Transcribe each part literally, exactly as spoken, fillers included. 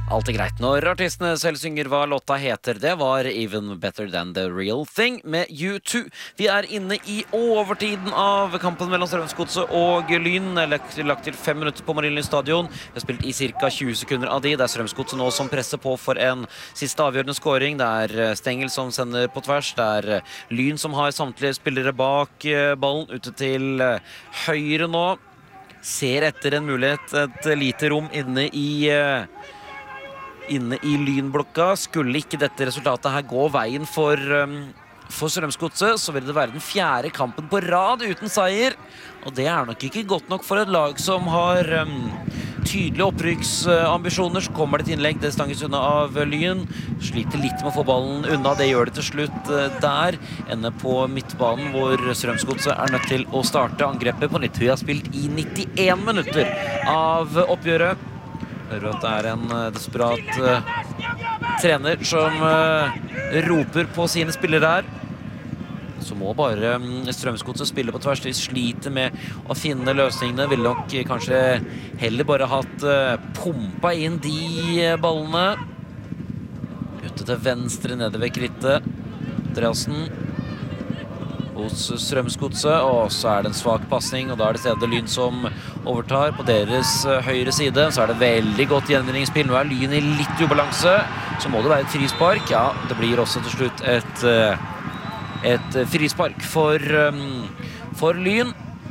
Alt er greit når artistene selv synger hva låta heter. Det var Even Better Than The Real Thing med U to. Vi er inne i overtiden av kampen mellom Strømsgodset og Lyn. Lagt, lagt til fem minutter på Marienlyst stadion. Vi har spilt i cirka tjue sekunder av de. Det er Strømsgodset nå som presser på for en siste avgjørende scoring. Det er Stengel som sender på tvers. Det er Lyn som har samtlige spillere bak ballen ute til høyre nå. Ser etter en mulighet, et lite rom inne i inne i Lynblokka. Skulle ikke dette resultatet her gå veien for, um, for Strømsgodset, så vil det være den fjerde kampen på rad uten seier. Og det er nok ikke godt nok for et lag som har um, tydelige opprykksambisjoner. Så kommer det et innlegg, det stanges unna av Lyn. Sliter litt med å få ballen unna, det gjør det til slutt uh, der. Ender på midtbanen hvor Strømsgodset er nødt til å starte angrepet på nytt. Vi har spilt i nittien minutter av oppgjøret. Hører at det er en uh, desperat uh, trener som uh, roper på sine spillere her. Så må bare um, Strømsgodset spille på tvers. De sliter med å finne løsningene. Vil nok uh, kanskje heller bare hatt uh, pumpa inn de uh, ballene. Ute til venstre nede ved krittet. Andreasen hos Strømsgodset, og så er det en svak passning, og da er det stedet Lyn som overtar på deres høyre side. Så er det veldig godt gjenvinningsspill. Nå er Lyn i litt ubalanse, så må det være et frispark. Ja, det blir også til slutt et, et frispark for, for Lyn.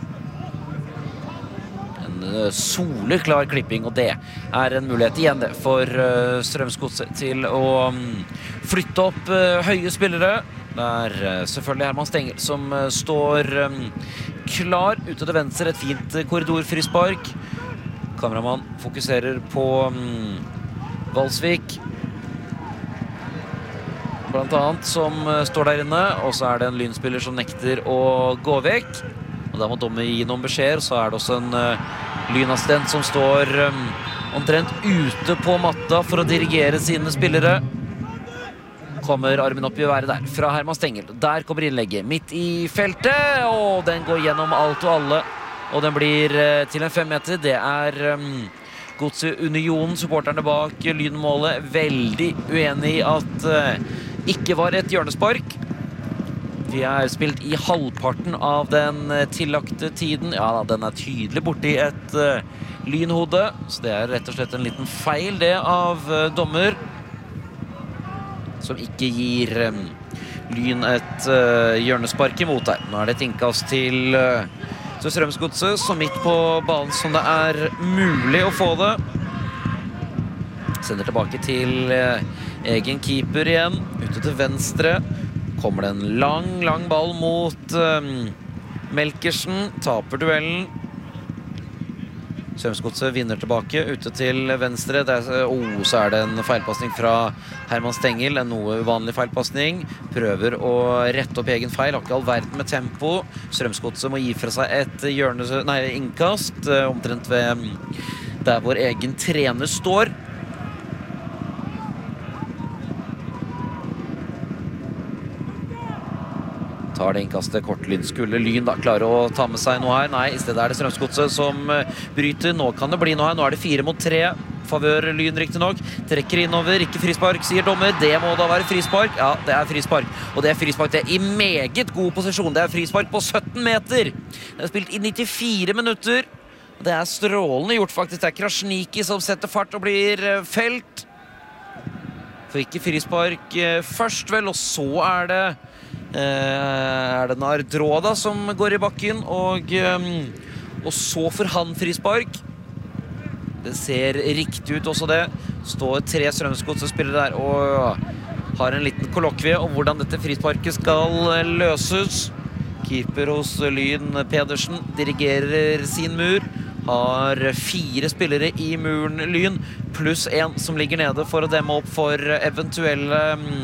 En soleklar klipping, og det er en mulighet igjen det for Strømsgodset til å flytte opp høye spillere. Det er selvfølgelig Herman Stengel som står klar ute til venstre, et fint korridorfrispark. Kameramann fokuserer på Valsvik blant annet, som står der inne, og så er det en Lynspiller som nekter å gå vekk. Og da må dommer gi noen beskjeder. Så er det også en Lynassistent som står omtrent ute på matta for å dirigere sine spillere. Kommer armen opp i været der, fra Herman Stengel. Der kommer innlegget, midt i feltet, og den går gjennom alt og alle. Og den blir uh, til en fem meter. Det er um, Godset Unionen, supporterne bak Lynmålet, veldig uenig i at uh, ikke var et hjørnespark. Vi er spilt i halvparten av den uh, tillagte tiden. Ja, den er tydelig borti et uh, lynhode, så det er rett og slett en liten feil det av uh, dommer, som ikke gir um, Lyn et uh, hjørnespark imot her. Nå er det et innkast til, uh, til Strømsgodset, så midt på banen som det er mulig å få det. Sender tilbake til uh, egen keeper igjen, ute til venstre. Kommer det en lang, lang ball mot um, Melkersen, taper duellen. Strømsgodset vinner tilbake, ute til venstre. Der, oh, så er det en feilpassning fra Herman Stengel, en noe uvanlig feilpassning. Prøver å rette opp egen feil, har ikke all verden med tempo. Strømsgodset må gi fra seg et hjørne, nei, innkast, omtrent ved der hvor egen trener står. Tar det innkastet kortlyd. Skulle Lyn da klare å ta med seg noe her? Nei, i stedet er det Strømsgodset som bryter. Nå kan det bli noe her. Nå er det fire mot tre. Favør Lyn riktig nok. Trekker innover. Ikke frispark, sier dommer. Det må da være frispark. Ja, det er frispark. Og det er frispark det er i meget god posisjon. Det er frispark på sytten meter. Det er spilt i nittifire minutter. Det er strålende gjort faktisk. Det er Krasniki som setter fart og blir felt. For ikke frispark først vel, og så er det er det Nardroda som går i bakken, og, og så får han frispark. Det ser riktig ut også det. Står tre Strømsgodset-spillere der og har en liten kollokvie om hvordan dette frisparket skal løses. Keeper hos Lyn, Pedersen, dirigerer sin mur. Har fire spillere i muren Lyn, pluss en som ligger nede for å demme opp for eventuelle